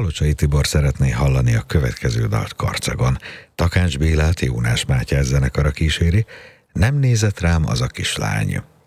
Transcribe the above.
Palocsai Tibor szeretné hallani a következő dalt Karcagon. Takács Bélát Jónás Mátyás zenekara kíséri, Nem nézett rám az a kislány.